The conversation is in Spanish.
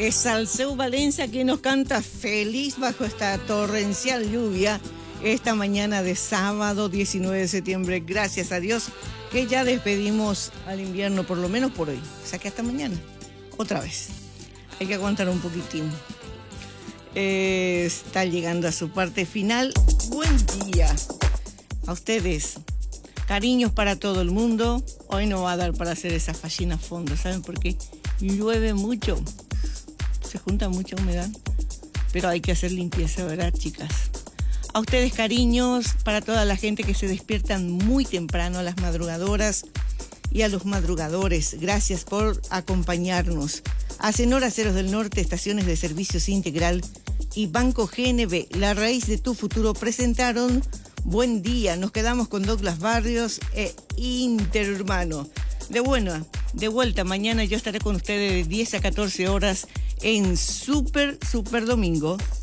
Es Salseu Valencia que nos canta feliz bajo esta torrencial lluvia esta mañana de sábado 19 de septiembre. Gracias a Dios que ya despedimos al invierno, por lo menos por hoy. O sea que hasta mañana, otra vez. Hay que aguantar un poquitín. Está llegando a su parte final. Buen día a ustedes. Cariños para todo el mundo. Hoy no va a dar para hacer esa faxina a fondo. ¿Saben por qué? Llueve mucho. Se junta mucha humedad. Pero hay que hacer limpieza, ¿verdad, chicas? A ustedes cariños para toda la gente que se despiertan muy temprano, a las madrugadoras y a los madrugadores. Gracias por acompañarnos. Acenor Aceros del Norte, Estaciones de Servicios Integral y Banco GNB, la raíz de tu futuro, presentaron Buen Día. Nos quedamos con Douglas Barrios e Interhermano. De vuelta mañana yo estaré con ustedes de 10 a 14 horas en Super Domingo.